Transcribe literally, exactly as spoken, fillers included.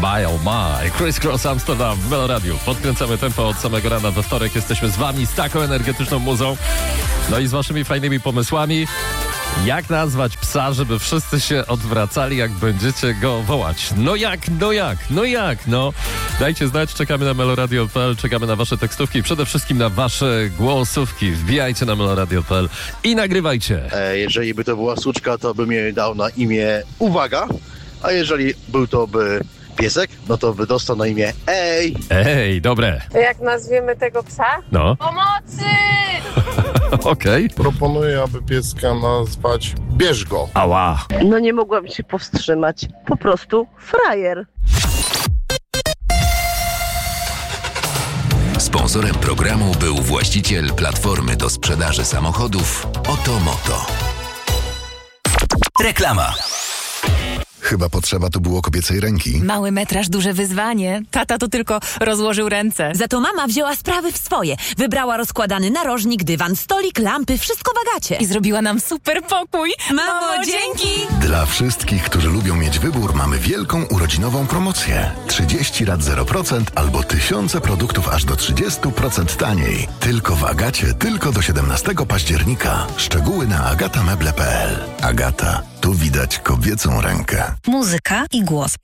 My oh my, Criss Cross Amsterdam w Meloradiu. Podkręcamy tempo od samego rana we wtorek. Jesteśmy z wami z taką energetyczną muzą. No i z waszymi fajnymi pomysłami. Jak nazwać psa, żeby wszyscy się odwracali, jak będziecie go wołać? No jak, no jak, no jak, no. Dajcie znać, czekamy na meloradio kropka p l, czekamy na wasze tekstówki i przede wszystkim na wasze głosówki. Wbijajcie na meloradio kropka p l i nagrywajcie. E, jeżeli by to była suczka, to bym jej dał na imię Uwaga, a jeżeli był to by piesek, no to by dostał na imię Ej. Ej, dobre. To jak nazwiemy tego psa? No. Pomocy! Okej. Okay. Proponuję, aby pieska nazwać Bierz go. Ała. No nie mogłam się powstrzymać. Po prostu frajer. Sponsorem programu był właściciel platformy do sprzedaży samochodów Otomoto. Reklama. Chyba potrzeba tu było kobiecej ręki. Mały metraż, duże wyzwanie. Tata tu tylko rozłożył ręce. Za to mama wzięła sprawy w swoje. Wybrała rozkładany narożnik, dywan, stolik, lampy, wszystko w Agacie. I zrobiła nam super pokój. Mamo, dzięki! Dla wszystkich, którzy lubią mieć wybór, mamy wielką urodzinową promocję. trzydzieści rat zero procent albo tysiące produktów aż do trzydzieści procent taniej. Tylko w Agacie, tylko do siedemnastego października. Szczegóły na agata meble kropka p l. Agata, tu widać kobiecą rękę. Muzyka i głos